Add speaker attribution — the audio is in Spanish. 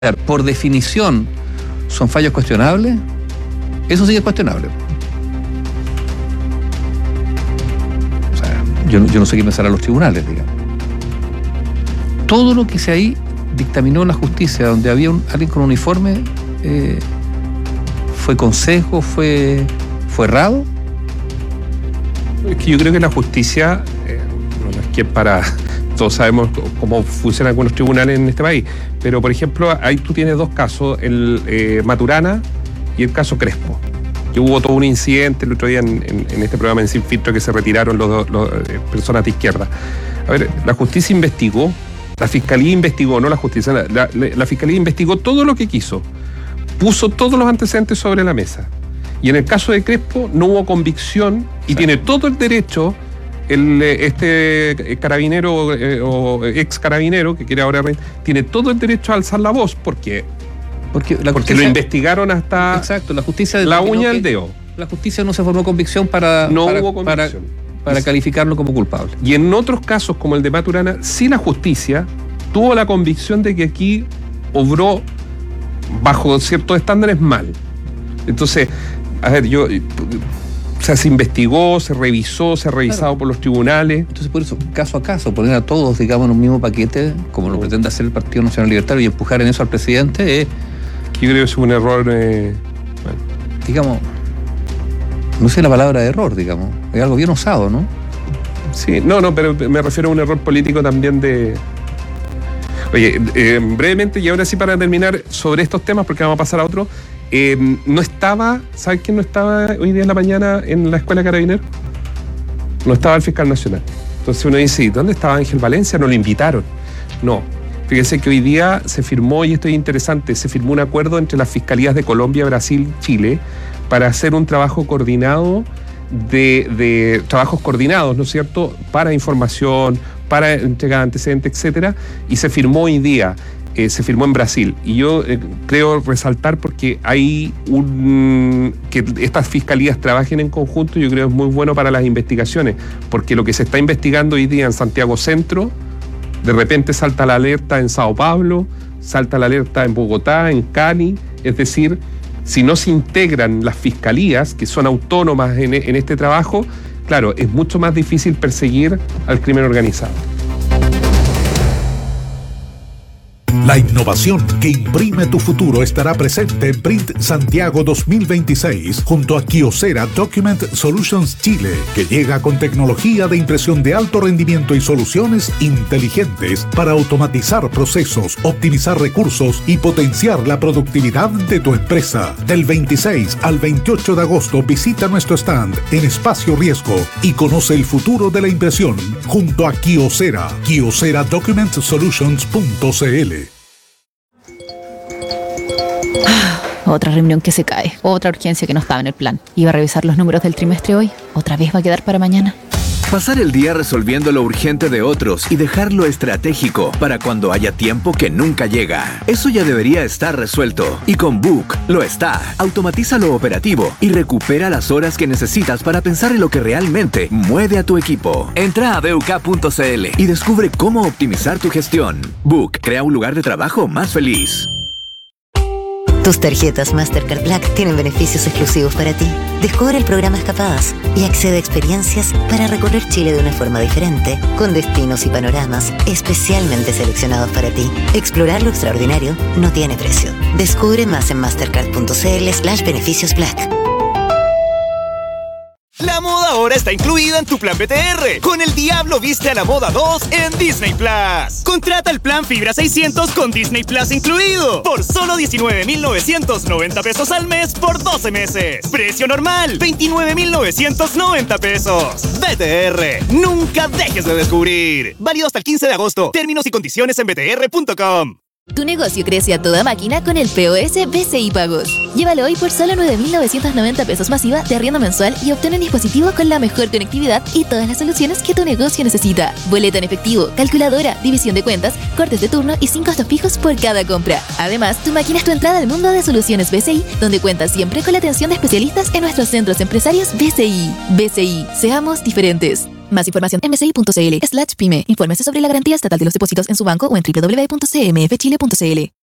Speaker 1: por definición son fallos cuestionables, eso sí es cuestionable. O sea, yo no sé qué pensarán los tribunales, digamos. Todo lo que se ahí dictaminó la justicia, donde había alguien con uniforme, fue consejo, fue errado.
Speaker 2: Es que yo creo que la justicia, no es que para... Todos sabemos cómo funcionan algunos tribunales en este país, pero por ejemplo, ahí tú tienes dos casos, el Maturana y el caso Crespo, que hubo todo un incidente el otro día en este programa en Sin Filtro, que se retiraron los personas de izquierda. A ver, la justicia investigó, la fiscalía investigó, no la justicia, la fiscalía investigó todo lo que quiso, puso todos los antecedentes sobre la mesa, y en el caso de Crespo no hubo convicción y tiene todo el derecho este carabinero o ex carabinero que quiere ahora tiene todo el derecho a alzar la voz porque lo investigaron hasta
Speaker 1: exacto, la justicia
Speaker 2: la uña del dedo.
Speaker 1: La justicia no se formó convicción para calificarlo como culpable.
Speaker 2: Y en otros casos como el de Maturana, sí la justicia tuvo la convicción de que aquí obró bajo ciertos estándares mal. Entonces, a ver, o sea, se investigó, se revisó, se ha revisado por los tribunales.
Speaker 1: Entonces, por eso, caso a caso, poner a todos, digamos, en un mismo paquete, como lo pretende hacer el Partido Nacional Libertario, y empujar en eso al presidente,
Speaker 2: yo creo que es un error,
Speaker 1: digamos, no sé la palabra error, digamos, es algo bien osado, ¿no?
Speaker 2: Sí, no, pero me refiero a un error político también de... Oye, brevemente, y ahora sí para terminar sobre estos temas, porque vamos a pasar a otro. No estaba, ¿sabes quién no estaba hoy día en la mañana en la Escuela Carabineros? No estaba el fiscal nacional. Entonces uno dice, ¿dónde estaba Ángel Valencia? No lo invitaron. No. Fíjense que hoy día se firmó, y esto es interesante, se firmó un acuerdo entre las fiscalías de Colombia, Brasil, Chile, para hacer un trabajo coordinado de trabajos coordinados, ¿no es cierto?, para información, para entrega de antecedentes, etcétera, y se firmó hoy día. Se firmó en Brasil, y yo creo resaltar, porque hay que estas fiscalías trabajen en conjunto, yo creo es muy bueno para las investigaciones, porque lo que se está investigando hoy día en Santiago Centro, de repente salta la alerta en Sao Paulo, salta la alerta en Bogotá, en Cali, es decir, si no se integran las fiscalías, que son autónomas en este trabajo, claro, es mucho más difícil perseguir al crimen organizado.
Speaker 3: La innovación que imprime tu futuro estará presente en Print Santiago 2026 junto a Kyocera Document Solutions Chile, que llega con tecnología de impresión de alto rendimiento y soluciones inteligentes para automatizar procesos, optimizar recursos y potenciar la productividad de tu empresa. Del 26 al 28 de agosto visita nuestro stand en Espacio Riesgo y conoce el futuro de la impresión junto a Kyocera. KyoceraDocumentSolutions.cl.
Speaker 4: Otra reunión que se cae, otra urgencia que no estaba en el plan. Iba a revisar los números del trimestre hoy, otra vez va a quedar para mañana.
Speaker 5: Pasar el día resolviendo lo urgente de otros y dejar lo estratégico para cuando haya tiempo que nunca llega. Eso ya debería estar resuelto. Y con Book lo está. Automatiza lo operativo y recupera las horas que necesitas para pensar en lo que realmente mueve a tu equipo. Entra a BUK.cl y descubre cómo optimizar tu gestión. Book crea un lugar de trabajo más feliz.
Speaker 6: Tus tarjetas Mastercard Black tienen beneficios exclusivos para ti. Descubre el programa Escapadas y accede a experiencias para recorrer Chile de una forma diferente, con destinos y panoramas especialmente seleccionados para ti. Explorar lo extraordinario no tiene precio. Descubre más en mastercard.cl/beneficios Black.
Speaker 7: La moda ahora está incluida en tu plan BTR. Con El Diablo Viste a la Moda 2 en Disney Plus. Contrata el plan Fibra 600 con Disney Plus incluido por solo 19,990 pesos al mes por 12 meses. Precio normal, 29,990 pesos. BTR, nunca dejes de descubrir. Válido hasta el 15 de agosto. Términos y condiciones en btr.com.
Speaker 8: Tu negocio crece a toda máquina con el POS BCI Pagos. Llévalo hoy por solo 9,990 pesos masiva de arriendo mensual y obtén un dispositivo con la mejor conectividad y todas las soluciones que tu negocio necesita. Boleta en efectivo, calculadora, división de cuentas, cortes de turno y sin costos fijos por cada compra. Además, tu máquina es tu entrada al mundo de soluciones BCI, donde cuentas siempre con la atención de especialistas en nuestros centros empresarios BCI. BCI, seamos diferentes. Más información en bci.cl/pyme. Infórmese sobre la garantía estatal de los depósitos en su banco o en www.cmfchile.cl.